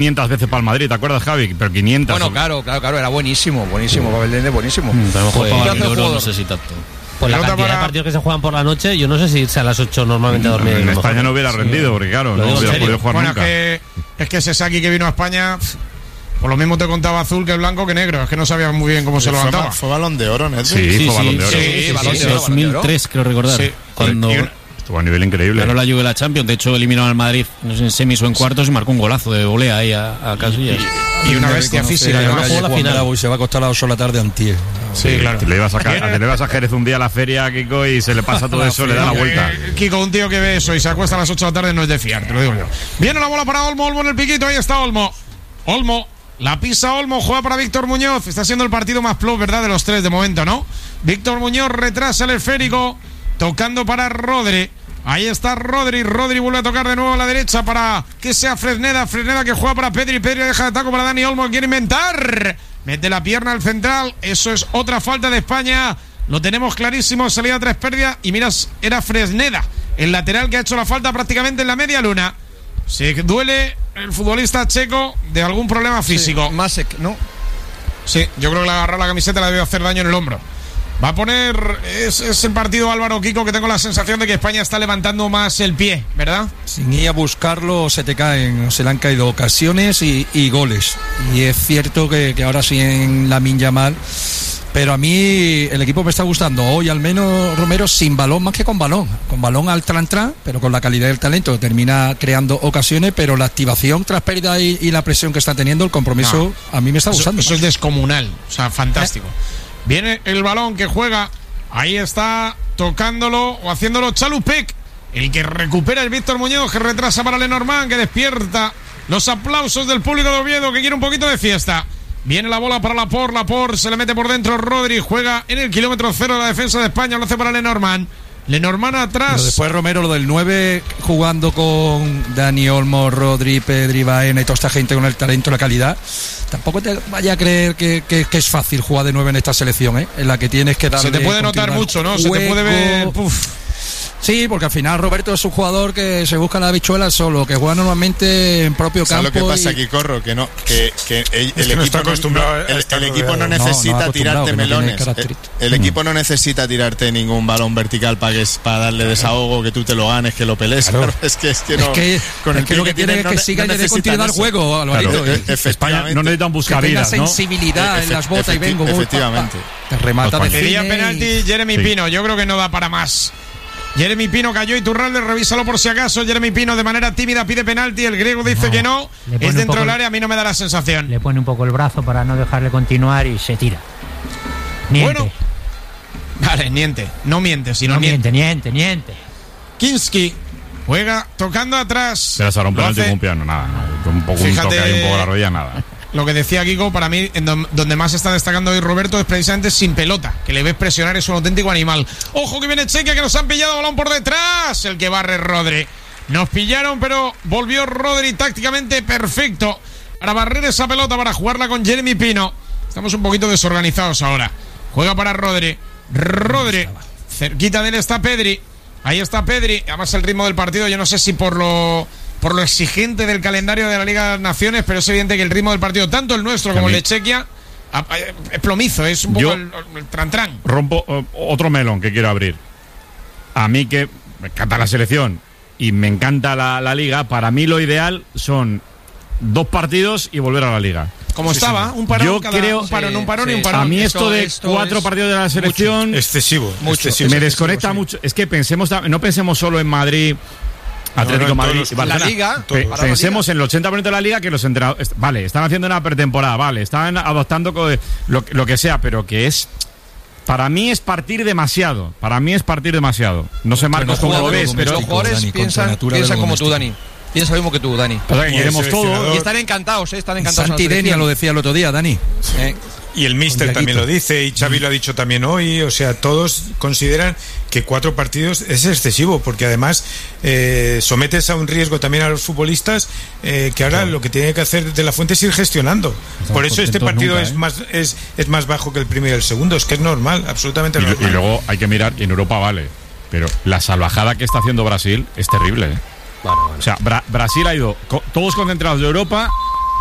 500 veces para el Madrid, ¿te acuerdas, Javi? Pero 500. Bueno, claro, era buenísimo, Pavel Lende, buenísimo. A lo mejor para el Euro no sé si tanto. Pues la cantidad de partidos que se juegan por la noche, yo no sé si irse a las 8 normalmente a dormir. En España no hubiera rendido, porque claro, no hubiera podido jugar nunca. Es que ese Saki que vino a España, por lo mismo te contaba azul que blanco que negro, es que no sabía muy bien cómo se levantaba. ¿Fue Balón de Oro, Neto? Sí, fue Balón de Oro. Sí, Balón de Oro. 2003, creo recordar. Sí. Cuando estuvo a nivel increíble. ganó la Juve la Champions, de hecho eliminaron al Madrid, no sé, en semis o en cuartos, y marcó un golazo de volea ahí a Casillas. Y una bestia física. Además jugó la final y se va a acostar a las 8 de la tarde antier. Sí, claro. Te le ibas a Jerez un día a la feria, Kiko, y se le pasa todo eso, le da la vuelta. Kiko, un tío que ve eso y se acuesta a las 8 de la tarde no es de fiar, te lo digo yo. Viene la bola para Olmo en el piquito, ahí está Olmo. La pisa Olmo, juega para Víctor Muñoz. Está siendo el partido más plus, ¿verdad? De los tres de momento, ¿no? Víctor Muñoz retrasa el esférico, tocando para Rodri. Ahí está Rodri vuelve a tocar de nuevo a la derecha para que sea Fresneda que juega para Pedri deja de taco para Dani Olmo, quiere inventar, mete la pierna al central, eso es otra falta de España, lo tenemos clarísimo, salida 3 pérdidas y miras, era Fresneda, el lateral que ha hecho la falta prácticamente en la media luna. Se duele el futbolista checo de algún problema físico. Sí, Masek, ¿no? Sí, yo creo que le agarrar la camiseta le debe hacer daño en el hombro. Va a poner, es el partido, Álvaro, Kiko, que tengo la sensación de que España está levantando más el pie, ¿verdad? Sin ir a buscarlo se te le han caído ocasiones y goles. Y es cierto que ahora sí en Lamine Yamal, pero a mí el equipo me está gustando. Hoy al menos Romero sin balón más que con balón al tran, pero con la calidad del talento termina creando ocasiones, pero la activación tras pérdida y la presión que está teniendo, el compromiso, a mí me está gustando. Eso es descomunal, o sea, fantástico. Viene el balón que juega, ahí está tocándolo o haciéndolo Chalupek, el que recupera el Víctor Muñoz, que retrasa para Lenormand, que despierta los aplausos del público de Oviedo, que quiere un poquito de fiesta. Viene la bola para Laporte, se le mete por dentro Rodri, juega en el kilómetro 0 de la defensa de España, lo hace para Lenormand atrás. Pero después Romero, lo del 9, jugando con Dani Olmo, Rodri, Pedri, Baena y toda esta gente con el talento, la calidad. Tampoco te vaya a creer que es fácil jugar de 9 en esta selección, en la que tienes que darle. Se te puede notar mucho, ¿no? Juego. Se te puede ver. Sí, porque al final Roberto es un jugador que se busca la habichuela solo, que juega normalmente en propio campo. ¿Sabes lo que pasa aquí, Corro? Que el equipo no necesita tirarte melones. El equipo no necesita tirarte ningún balón vertical para darle desahogo, que tú te lo ganes, que lo pelees. Claro. Es que no. Con el que lo que tiene es que siga y le dé continuidad al juego, Alvarito. Claro, España no necesitan buscar vidas, ¿no? Sensibilidad en las botas y vengo. Efectivamente. Te remata de pedía penalti Jeremy Pino, yo creo que no da para más. Jeremy Pino cayó y Turralde, revísalo por si acaso. Jeremy Pino de manera tímida pide penalti, el griego dice que no, es dentro del área, a mí no me da la sensación. Le pone un poco el brazo para no dejarle continuar y se tira. Niente. Bueno, vale, no miente, sino niente. Kinski juega tocando atrás. Pero será un penalti con un piano, nada. Un poco un toque ahí, un poco la rodilla, nada. Lo que decía Kiko, para mí, donde más está destacando hoy Roberto es precisamente sin pelota, que le ves presionar, es un auténtico animal. Ojo que viene Chequia, que nos han pillado, balón por detrás, el que barre Rodri. Nos pillaron, pero volvió Rodri tácticamente perfecto para barrer esa pelota, para jugarla con Jeremy Pino. Estamos un poquito desorganizados ahora. Juega para Rodri, cerquita de él está Pedri. Ahí está Pedri, además el ritmo del partido, yo no sé si por lo exigente del calendario de la Liga de las Naciones, pero es evidente que el ritmo del partido, tanto el nuestro como el de Chequia, es plomizo, es un poco el tran-tran. Rompo otro melón que quiero abrir. A mí, que me encanta la selección y me encanta la Liga, para mí lo ideal son 2 partidos y volver a la Liga. Como estaba, un parón, yo creo, un parón y un parón. A mí esto de 4 partidos de la selección excesivo. Me desconecta mucho. Es que no pensemos solo en Madrid, Atlético Madrid y Barcelona. La Liga, pensemos en el 80% de la Liga, que los entrenadores, vale, están haciendo una pretemporada, vale, están adoptando lo que sea, pero que es, para mí es partir demasiado. No sé, Marcos, cómo lo ves, pero los jugadores piensan como tú, Dani. Piensa mismo que tú, Dani. O sea, que queremos todo. Y están encantados. Santi Denia lo decía el otro día, Dani. Y el míster también lo dice, y Xavi lo ha dicho también hoy. O sea, todos consideran que 4 partidos es excesivo, porque además sometes a un riesgo también a los futbolistas, que ahora lo que tiene que hacer De La Fuente es ir gestionando. Por eso este partido es más bajo que el primero y el segundo. Es que es normal, absolutamente normal. Y luego hay que mirar que en Europa vale, pero la salvajada que está haciendo Brasil es terrible, Claro. O sea, Brasil ha ido todos concentrados de Europa